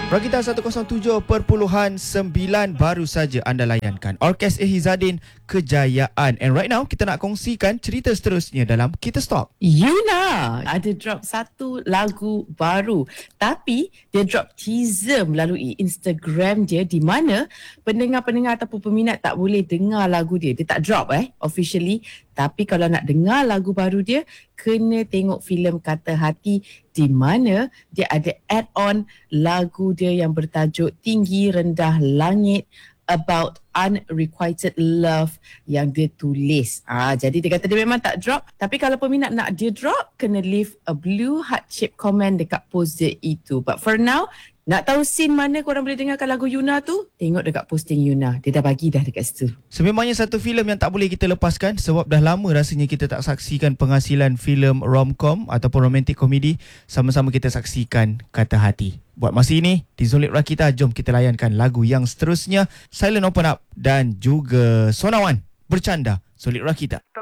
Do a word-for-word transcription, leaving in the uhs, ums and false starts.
Rakita seratus tujuh perpuluhan sembilan baru saja anda layankan. Orkes Ehizadin Kejayaan. And right now kita nak kongsikan cerita seterusnya dalam Kita Stop. Yuna ada drop satu lagu baru, tapi dia drop teaser melalui Instagram dia, di mana pendengar-pendengar ataupun peminat tak boleh dengar lagu dia. Dia tak drop eh officially, tapi kalau nak dengar lagu baru dia, kena tengok filem Kata Hati, di mana dia ada add-on lagu dia yang bertajuk Tinggi Rendah Langit, about unrequited love yang dia tulis. Ah, jadi dia kata dia memang tak drop, tapi kalau peminat nak dia drop, kena leave a blue heart shape comment dekat post dia itu. But for now, nak tahu scene mana korang boleh dengarkan lagu Yuna tu? Tengok dekat posting Yuna. Dia dah bagi dah dekat situ. Sememangnya satu filem yang tak boleh kita lepaskan, sebab dah lama rasanya kita tak saksikan penghasilan filem romcom ataupun romantic komedi. Sama-sama kita saksikan Kata Hati. Buat masa ini, di Zulit Rakita, jom kita layankan lagu yang seterusnya. Silent Open Up dan juga Sonawan Bercanda, Zulit Rakita.